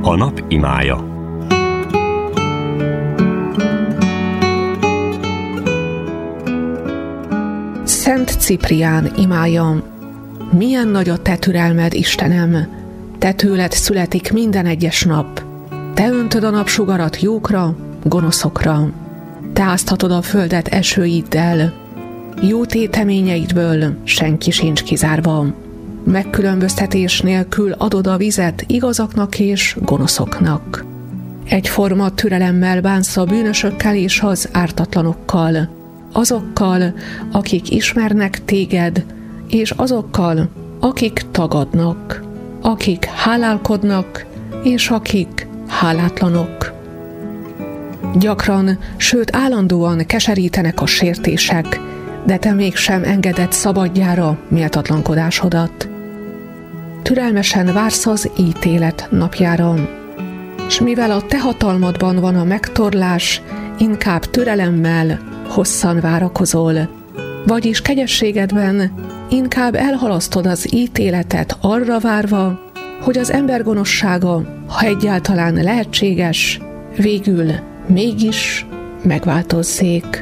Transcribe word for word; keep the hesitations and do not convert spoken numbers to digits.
A nap imája. Szent Ciprián imája. Milyen nagy a te türelmed, Istenem! Te tőled születik minden egyes nap. Te öntöd a napsugarat jókra, gonoszokra. Te áztatod a földet esőiddel. Jó téteményeidből senki sincs kizárva. Megkülönböztetés nélkül adod a vizet igazaknak és gonoszoknak. Egyforma türelemmel bánsz a bűnösökkel és az ártatlanokkal, azokkal, akik ismernek téged, és azokkal, akik tagadnak, akik hálálkodnak, és akik hálátlanok. Gyakran, sőt állandóan keserítenek a sértések, de te mégsem engeded szabadjára méltatlankodásodat. Türelmesen vársz az ítélet napjára, s mivel a te hatalmadban van a megtorlás, inkább türelemmel hosszan várakozol, vagyis kegyességedben inkább elhalasztod az ítéletet arra várva, hogy az ember gonoszsága, ha egyáltalán lehetséges, végül mégis megváltozzék.